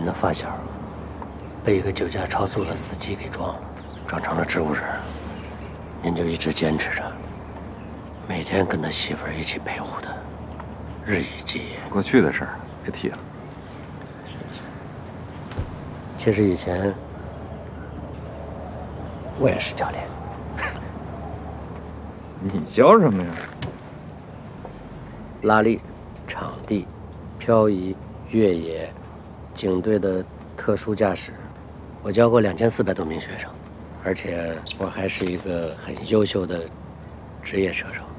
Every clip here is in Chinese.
您的发小被一个酒驾超速的司机给撞成了植物人，您就一直坚持着，每天跟他媳妇儿一起陪护他，日以继夜。 过去的事儿别提了。 其实以前我也是教练。 你教什么呀？ 拉力、场地、漂移、越野、警队的特殊驾驶，我教过2400多名学生，而且我还是一个很优秀的职业车手。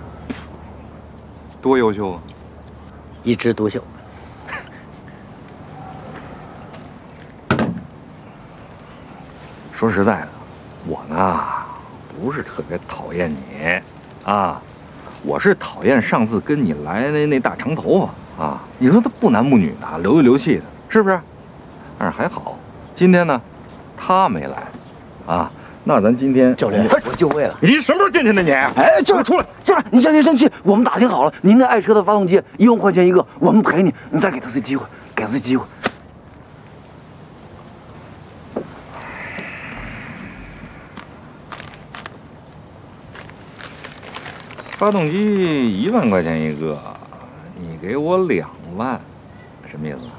多优秀啊！ 一枝独秀。 说实在的，我呢不是特别讨厌你，啊，我是讨厌上次跟你来那大长头发啊。你说他不男不女的，流里流气的，是不是？但是还好，今天呢，他没来，啊，那咱今天教练，我就位了。 你什么时候进去的你？ 哎，教练出来，教练，你先别生气，我们打听好了，您那爱车的发动机1万块钱一个，我们赔你，你再给他次机会，给他次机会。 发动机1万块钱一个，你给我2万，什么意思？